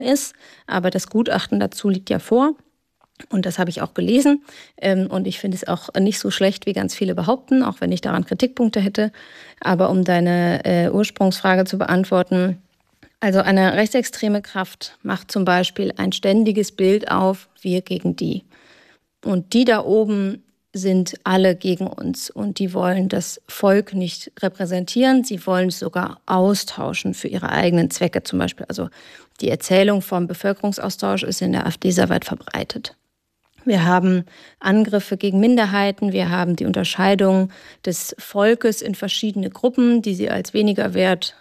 ist. Aber das Gutachten dazu liegt ja vor. Und das habe ich auch gelesen. Und ich finde es auch nicht so schlecht, wie ganz viele behaupten, auch wenn ich daran Kritikpunkte hätte. Aber um deine Ursprungsfrage zu beantworten, also eine rechtsextreme Kraft macht zum Beispiel ein ständiges Bild auf, wir gegen die. Und die da oben sind alle gegen uns und die wollen das Volk nicht repräsentieren, sie wollen es sogar austauschen für ihre eigenen Zwecke zum Beispiel. Also die Erzählung vom Bevölkerungsaustausch ist in der AfD sehr weit verbreitet. Wir haben Angriffe gegen Minderheiten, wir haben die Unterscheidung des Volkes in verschiedene Gruppen, die sie als weniger wert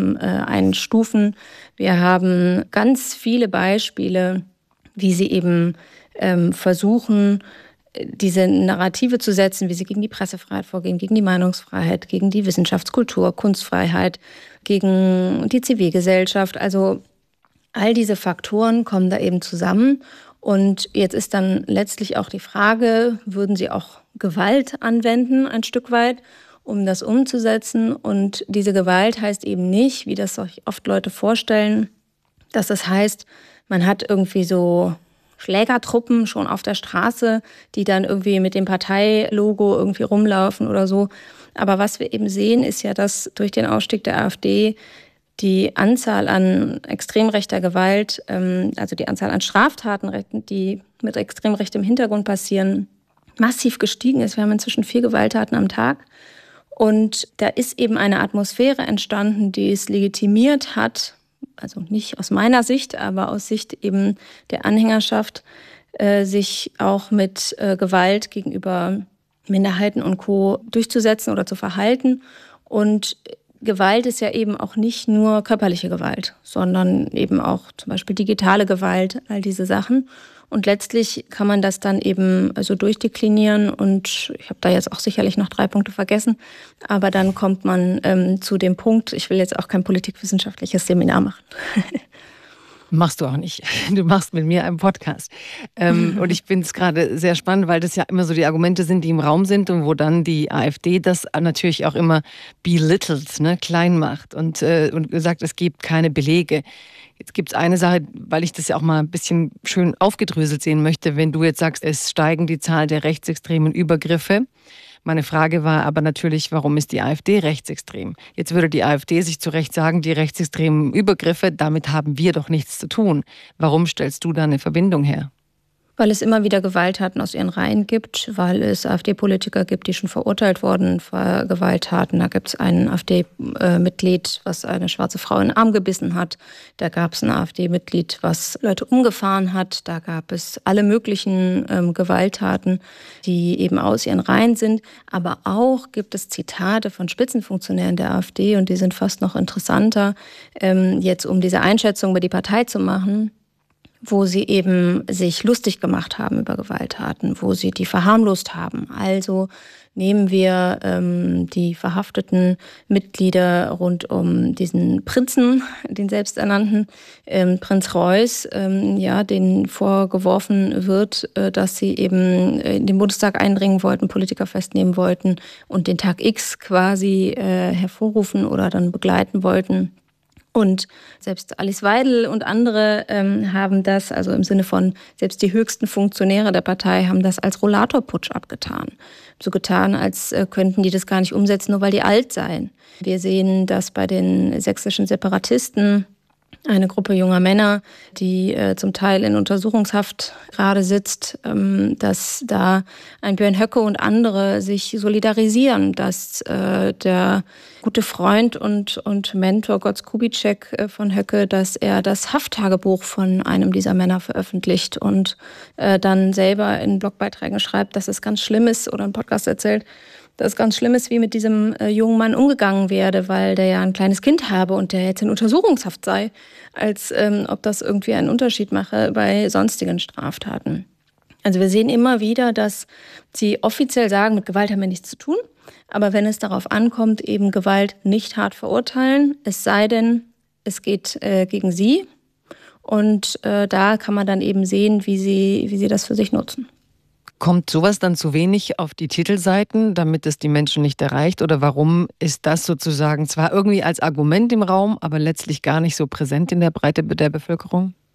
einstufen. Wir haben ganz viele Beispiele, wie sie eben versuchen, diese Narrative zu setzen, wie sie gegen die Pressefreiheit vorgehen, gegen die Meinungsfreiheit, gegen die Wissenschaftskultur, Kunstfreiheit, gegen die Zivilgesellschaft. Also all diese Faktoren kommen da eben zusammen. Und jetzt ist dann letztlich auch die Frage, würden sie auch Gewalt anwenden, ein Stück weit, um das umzusetzen? Und diese Gewalt heißt eben nicht, wie das sich oft Leute vorstellen, dass das heißt, man hat irgendwie so Schlägertruppen schon auf der Straße, die dann irgendwie mit dem Parteilogo irgendwie rumlaufen oder so. Aber was wir eben sehen, ist ja, dass durch den Aufstieg der AfD die Anzahl an extrem rechter Gewalt, also die Anzahl an Straftaten, die mit extrem rechtem Hintergrund passieren, massiv gestiegen ist. Wir haben inzwischen 4 Gewalttaten am Tag. Und da ist eben eine Atmosphäre entstanden, die es legitimiert hat, also nicht aus meiner Sicht, aber aus Sicht eben der Anhängerschaft, sich auch mit Gewalt gegenüber Minderheiten und Co. durchzusetzen oder zu verhalten. Und Gewalt ist ja eben auch nicht nur körperliche Gewalt, sondern eben auch zum Beispiel digitale Gewalt, all diese Sachen. Und letztlich kann man das dann eben so durchdeklinieren und ich habe da jetzt auch sicherlich noch 3 Punkte vergessen, aber dann kommt man zu dem Punkt, ich will jetzt auch kein politikwissenschaftliches Seminar machen. Machst du auch nicht. Du machst mit mir einen Podcast. Und ich finde es gerade sehr spannend, weil das ja immer so die Argumente sind, die im Raum sind und wo dann die AfD das natürlich auch immer belittelt, ne, klein macht und sagt, es gibt keine Belege. Jetzt gibt es eine Sache, weil ich das ja auch mal ein bisschen schön aufgedröselt sehen möchte, wenn du jetzt sagst, es steigen die Zahl der rechtsextremen Übergriffe. Meine Frage war aber natürlich, warum ist die AfD rechtsextrem? Jetzt würde die AfD sich zu Recht sagen, die rechtsextremen Übergriffe, damit haben wir doch nichts zu tun. Warum stellst du da eine Verbindung her? Weil es immer wieder Gewalttaten aus ihren Reihen gibt, weil es AfD-Politiker gibt, die schon verurteilt wurden für Gewalttaten. Da gibt es ein AfD-Mitglied, was eine schwarze Frau in den Arm gebissen hat. Da gab es ein AfD-Mitglied, was Leute umgefahren hat. Da gab es alle möglichen Gewalttaten, die eben aus ihren Reihen sind. Aber auch gibt es Zitate von Spitzenfunktionären der AfD und die sind fast noch interessanter, jetzt um diese Einschätzung über die Partei zu machen, wo sie eben sich lustig gemacht haben über Gewalttaten, wo sie die verharmlost haben. Also nehmen wir die verhafteten Mitglieder rund um diesen Prinzen, den selbsternannten Prinz Reuß, denen vorgeworfen wird, dass sie eben in den Bundestag eindringen wollten, Politiker festnehmen wollten und den Tag X quasi hervorrufen oder dann begleiten wollten. Und selbst Alice Weidel und andere haben das, also im Sinne von selbst die höchsten Funktionäre der Partei, haben das als Rollatorputsch abgetan. So getan, als könnten die das gar nicht umsetzen, nur weil die alt seien. Wir sehen das bei den sächsischen Separatisten, eine Gruppe junger Männer, die zum Teil in Untersuchungshaft gerade sitzt, dass da ein Björn Höcke und andere sich solidarisieren, dass der gute Freund und Mentor Götz Kubitschek von Höcke, dass er das Hafttagebuch von einem dieser Männer veröffentlicht und dann selber in Blogbeiträgen schreibt, dass es ganz schlimm ist oder einen Podcast erzählt, dass es ganz schlimm ist, wie mit diesem jungen Mann umgegangen werde, weil der ja ein kleines Kind habe und der jetzt in Untersuchungshaft sei, als ob das irgendwie einen Unterschied mache bei sonstigen Straftaten. Also wir sehen immer wieder, dass sie offiziell sagen, mit Gewalt haben wir nichts zu tun, aber wenn es darauf ankommt, eben Gewalt nicht hart verurteilen, es sei denn, es geht gegen sie. Und da kann man dann eben sehen, wie sie das für sich nutzen. Kommt sowas dann zu wenig auf die Titelseiten, damit es die Menschen nicht erreicht? Oder warum ist das sozusagen zwar irgendwie als Argument im Raum, aber letztlich gar nicht so präsent in der Breite der Bevölkerung?